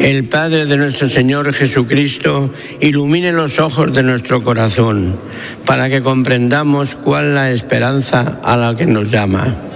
El Padre de nuestro Señor Jesucristo ilumine los ojos de nuestro corazón para que comprendamos cuál es la esperanza a la que nos llama.